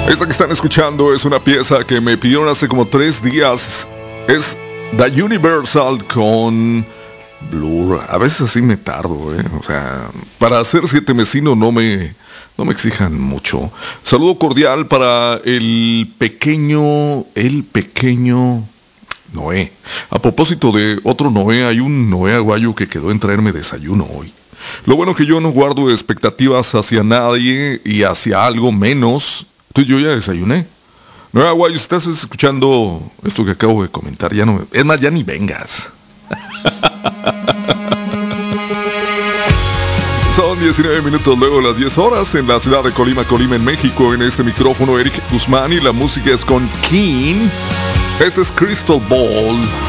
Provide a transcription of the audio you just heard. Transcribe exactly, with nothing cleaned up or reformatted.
Esta que están escuchando es una pieza que me pidieron hace como tres días. Es The Universal con Blur. A veces así me tardo, ¿eh? O sea, para ser siete mesino no me, no me exijan mucho. Saludo cordial para el pequeño, el pequeño Noé. A propósito de otro Noé, hay un Noé Aguayo que quedó en traerme desayuno hoy. Lo bueno que yo no guardo expectativas hacia nadie y hacia algo menos. Entonces yo ya desayuné. Noé Aguayo, si estás escuchando esto que acabo de comentar, ya no, es más, ya ni vengas. Son diecinueve minutos luego de las diez horas en la ciudad de Colima, Colima, en México. En este micrófono Eric Guzmán y la música es con King. Este es Crystal Ball.